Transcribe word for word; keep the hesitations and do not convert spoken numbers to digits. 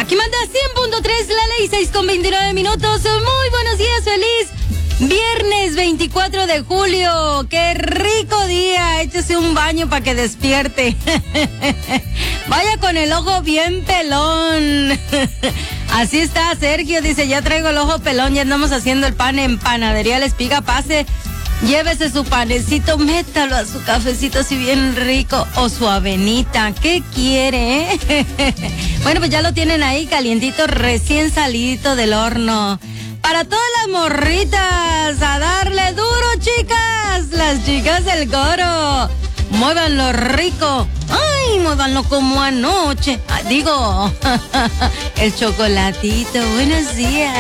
Aquí manda cien punto tres la ley, seis con veintinueve minutos. Muy buenos días, feliz viernes veinticuatro de julio. ¡Qué rico día! Échese un baño para que despierte. Vaya con el ojo bien pelón. Así está Sergio, dice, ya traigo el ojo pelón, ya andamos haciendo el pan en Panadería La Espiga. Pase, llévese su panecito, métalo a su cafecito así bien rico o su avenita. ¿Qué quiere, eh? Bueno, pues ya lo tienen ahí calientito, recién salidito del horno. Para todas las morritas, a darle duro, chicas, las chicas del coro. Muévanlo rico. Ay, muévanlo como anoche. Ah, digo, el chocolatito. Buenos días.